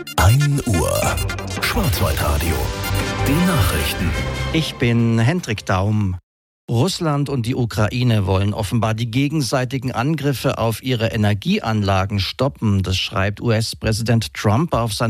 1 Uhr. Schwarzwaldradio. Die Nachrichten. Ich bin Hendrik Daum. Russland und die Ukraine wollen offenbar die gegenseitigen Angriffe auf ihre Energieanlagen stoppen. Das schreibt US-Präsident Trump auf seiner